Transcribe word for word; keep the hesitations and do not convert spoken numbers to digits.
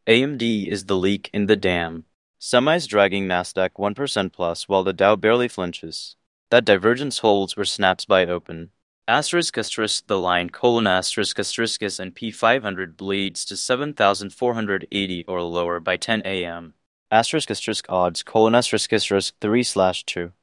A M D is the leak in the dam. Semis dragging Nasdaq one percent plus while the Dow barely flinches. That divergence holds or snaps by open. Asterisk asterisk the line colon asterisk asterisk S and P five hundred bleeds to seven thousand four hundred eighty or lower by ten A M. Asterisk asterisk odds colon asterisk asterisk three slash two.